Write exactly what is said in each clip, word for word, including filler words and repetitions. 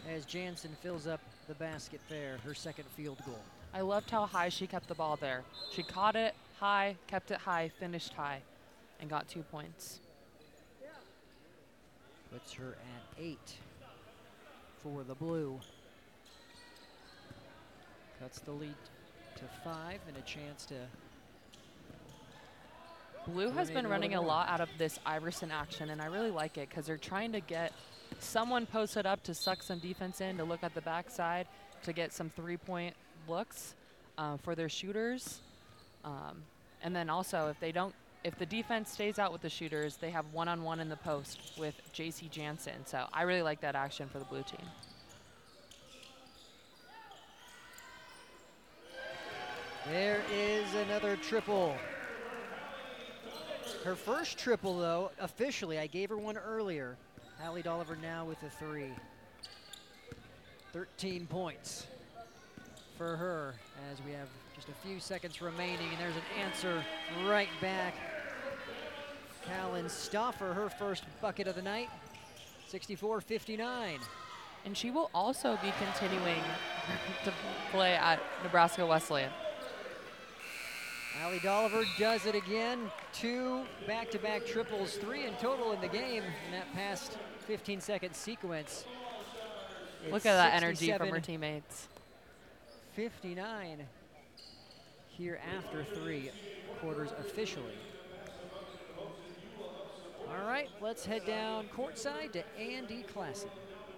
as Jansen fills up the basket there, her second field goal. I loved how high she kept the ball there. She caught it high, kept it high, finished high, and got two points. Puts her at eight for the blue. Cuts the lead to five and a chance to... Blue has been a running a more. lot out of this Iverson action, and I really like it because they're trying to get someone posted up to suck some defense in, to look at the backside, to get some three-point looks uh, for their shooters. Um, and then also, if they don't, if the defense stays out with the shooters, they have one-on-one in the post with J C Jansen. So I really like that action for the blue team. There is another triple. Her first triple, though, officially. I gave her one earlier. Hallie Dolliver now with a three. thirteen points for her as we have just a few seconds remaining, and there's an answer right back. Callan Stauffer, her first bucket of the night, sixty-four fifty-nine. And she will also be continuing to play at Nebraska Wesleyan. Hallie Dolliver does it again. Two back-to-back triples, three in total in the game in that past fifteen second sequence. It's Look at that energy from her teammates. fifty-nine here after three quarters officially. All right, let's head down courtside to A and D Classic.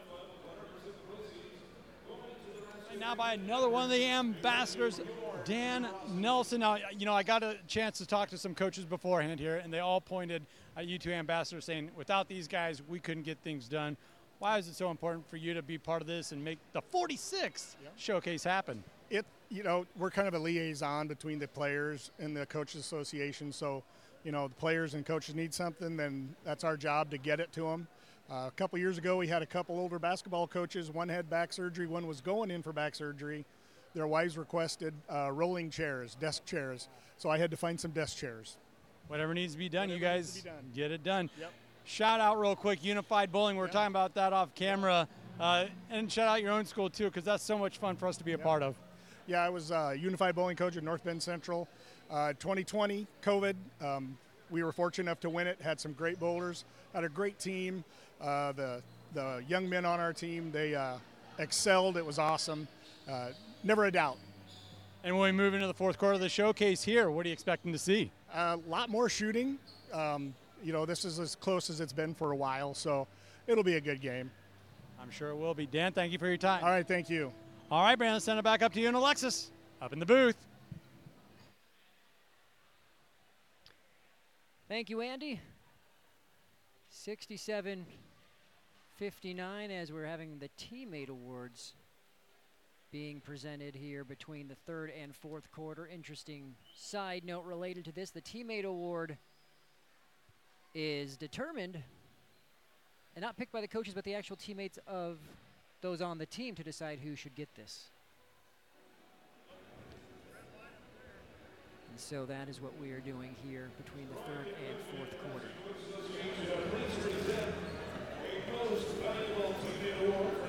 And now by another one of the ambassadors, Dan Nelson. Now, you know, I got a chance to talk to some coaches beforehand here, and they all pointed at you two ambassadors saying, without these guys, we couldn't get things done. Why is it so important for you to be part of this and make the forty-sixth yep. showcase happen? It, you know, we're kind of a liaison between the players and the Coaches Association. So, you know, the players and coaches need something, then that's our job to get it to them. Uh, a couple years ago, we had a couple older basketball coaches. One had back surgery, one was going in for back surgery. Their wives requested uh, rolling chairs, desk chairs. So I had to find some desk chairs. Whatever needs to be done, Whatever you guys done. get it done. Yep. Shout out real quick, Unified Bowling. We we're yep. talking about that off camera. Uh, and shout out your own school, too, because that's so much fun for us to be a yep. part of. Yeah, I was uh, Unified Bowling coach at North Bend Central. Uh, twenty twenty, COVID, um, we were fortunate enough to win it, had some great bowlers, had a great team. Uh, the the young men on our team, they uh, excelled. It was awesome. Uh, never a doubt. And when we move into the fourth quarter of the showcase here, what are you expecting to see? A lot more shooting. Um, you know, this is as close as it's been for a while, so it'll be a good game. I'm sure it will be. Dan, thank you for your time. All right, thank you. All right, Brandon, send it back up to you and Alexis up in the booth. Thank you, Andy. sixty-seven fifty-nine as we're having the teammate awards being presented here between the third and fourth quarter. Interesting side note related to this, the teammate award is determined and not picked by the coaches, but the actual teammates of those on the team to decide who should get this. And so that is what we are doing here between the third and fourth quarter.